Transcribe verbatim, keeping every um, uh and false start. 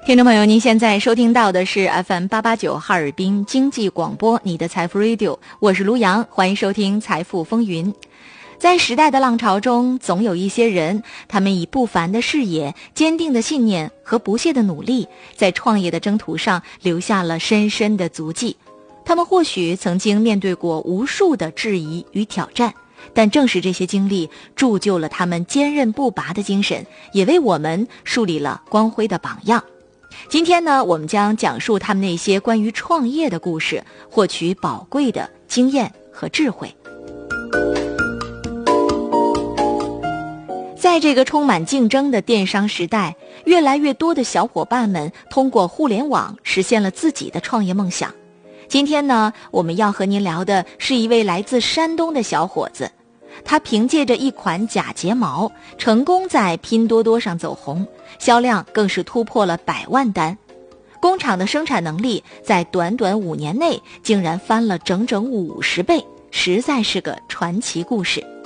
听众朋友，您现在收听到的是 F M 八八九哈尔滨经济广播，你的财富 Radio， 我是卢阳，欢迎收听财富风云。在时代的浪潮中，总有一些人，他们以不凡的视野、坚定的信念和不懈的努力，在创业的征途上留下了深深的足迹。他们或许曾经面对过无数的质疑与挑战，但正是这些经历铸就了他们坚韧不拔的精神，也为我们树立了光辉的榜样。今天呢，我们将讲述他们那些关于创业的故事，获取宝贵的经验和智慧。在这个充满竞争的电商时代，越来越多的小伙伴们通过互联网实现了自己的创业梦想。今天呢，我们要和您聊的是一位来自山东的小伙子，他凭借着一款假睫毛，成功在拼多多上走红，销量更是突破了百万单。工厂的生产能力在短短五年内竟然翻了整整五十倍，实在是个传奇故事。